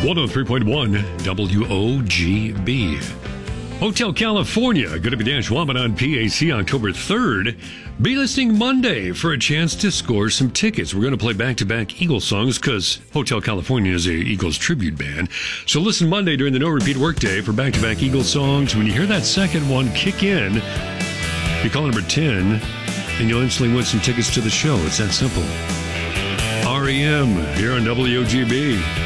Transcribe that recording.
103.1 WOGB. Hotel California, going to be Dan Schwaben on PAC October 3rd. Be listening Monday for a chance to score some tickets. We're going to play back-to-back Eagles songs because Hotel California is a Eagles tribute band. So listen Monday during the no-repeat workday for back-to-back Eagles songs. When you hear that second one kick in, you call number 10, and you'll instantly win some tickets to the show. It's that simple. REM here on WOGB.